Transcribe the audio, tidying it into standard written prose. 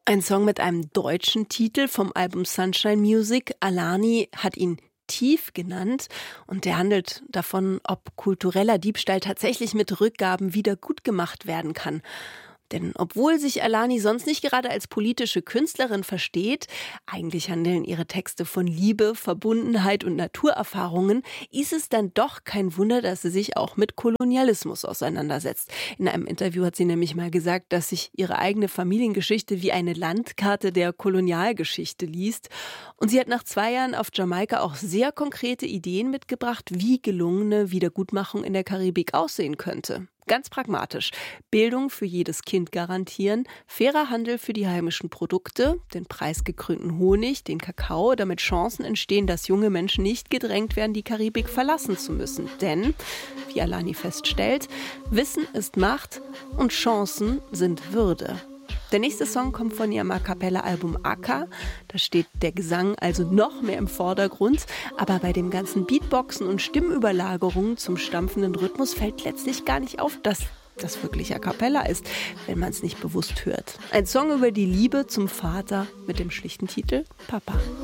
Ein Song mit einem deutschen Titel vom Album Sunshine Music. Alani hat ihn Tief genannt und der handelt davon, ob kultureller Diebstahl tatsächlich mit Rückgaben wieder gut gemacht werden kann. Denn obwohl sich Alani sonst nicht gerade als politische Künstlerin versteht, eigentlich handeln ihre Texte von Liebe, Verbundenheit und Naturerfahrungen, ist es dann doch kein Wunder, dass sie sich auch mit Kolonialismus auseinandersetzt. In einem Interview hat sie nämlich mal gesagt, dass sich ihre eigene Familiengeschichte wie eine Landkarte der Kolonialgeschichte liest. Und sie hat nach 2 Jahren auf Jamaika auch sehr konkrete Ideen mitgebracht, wie gelungene Wiedergutmachung in der Karibik aussehen könnte. Ganz pragmatisch. Bildung für jedes Kind garantieren, fairer Handel für die heimischen Produkte, den preisgekrönten Honig, den Kakao, damit Chancen entstehen, dass junge Menschen nicht gedrängt werden, die Karibik verlassen zu müssen. Denn, wie Alani feststellt, Wissen ist Macht und Chancen sind Würde. Der nächste Song kommt von ihrem A-Cappella-Album Aka. Da steht der Gesang also noch mehr im Vordergrund. Aber bei dem ganzen Beatboxen und Stimmüberlagerungen zum stampfenden Rhythmus fällt letztlich gar nicht auf, dass das wirklich A-Cappella ist, wenn man es nicht bewusst hört. Ein Song über die Liebe zum Vater mit dem schlichten Titel Papa.